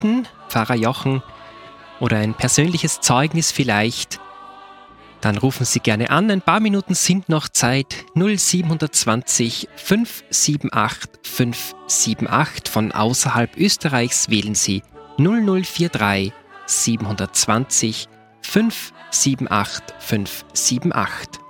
bitten, Pfarrer Jochen, oder ein persönliches Zeugnis vielleicht, dann rufen Sie gerne an. Ein paar Minuten sind noch Zeit. 0720 578 578. Von außerhalb Österreichs wählen Sie 0043 720 578 578.